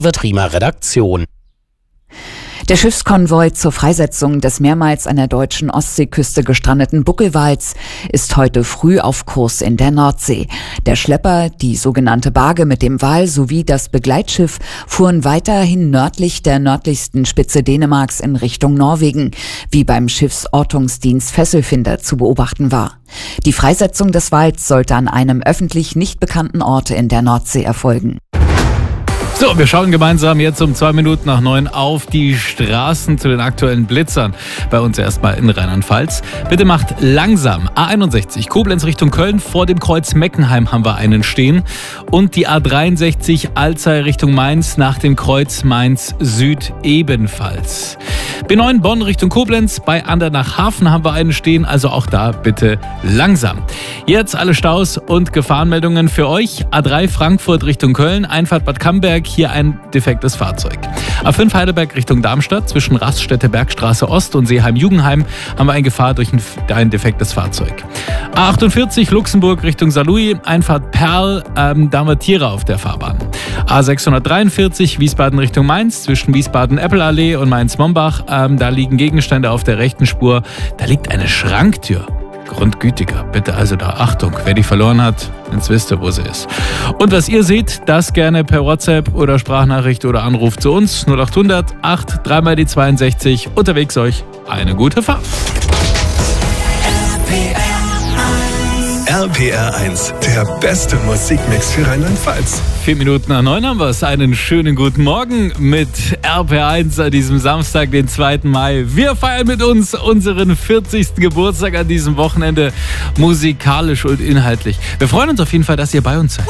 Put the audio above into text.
Riemer Redaktion. Der Schiffskonvoi zur Freisetzung des mehrmals an der deutschen Ostseeküste gestrandeten Buckelwals ist heute früh auf Kurs in der Nordsee. Der Schlepper, die sogenannte Barge mit dem Wal sowie das Begleitschiff fuhren weiterhin nördlich der nördlichsten Spitze Dänemarks in Richtung Norwegen, wie beim Schiffsortungsdienst Fesselfinder zu beobachten war. Die Freisetzung des Wals sollte an einem öffentlich nicht bekannten Ort in der Nordsee erfolgen. So, wir schauen gemeinsam jetzt um 9:02 auf die Straßen zu den aktuellen Blitzern. Bei uns erstmal in Rheinland-Pfalz. Bitte macht langsam. A61 Koblenz Richtung Köln. Vor dem Kreuz Meckenheim haben wir einen stehen. Und die A63 Alzey Richtung Mainz nach dem Kreuz Mainz Süd ebenfalls. B9 Bonn Richtung Koblenz. Bei Andernach-Hafen haben wir einen stehen. Also auch da bitte langsam. Jetzt alle Staus und Gefahrenmeldungen für euch. A3 Frankfurt Richtung Köln. Einfahrt Bad Camberg. Hier ein defektes Fahrzeug. A5 Heidelberg Richtung Darmstadt. Zwischen Raststätte Bergstraße Ost und Seeheim-Jugendheim haben wir eine Gefahr durch ein defektes Fahrzeug. A48 Luxemburg Richtung Saarlouis. Einfahrt Perl. Da haben wir Tiere auf der Fahrbahn. A643 Wiesbaden Richtung Mainz. Zwischen Wiesbaden-Eppelallee und Mainz-Mombach. Da liegen Gegenstände auf der rechten Spur. Da liegt eine Schranktür. Grundgütiger. Bitte also da Achtung. Wer die verloren hat, jetzt wisst ihr, wo sie ist. Und was ihr seht, das gerne per WhatsApp oder Sprachnachricht oder Anruf zu uns. 0800 8 3 mal die 62. Unterwegs euch eine gute Fahrt. RPR 1, der beste Musikmix für Rheinland-Pfalz. 9:04 haben wir es. Einen schönen guten Morgen mit RPR 1 an diesem Samstag, den 2. Mai. Wir feiern mit uns unseren 40. Geburtstag an diesem Wochenende, musikalisch und inhaltlich. Wir freuen uns auf jeden Fall, dass ihr bei uns seid.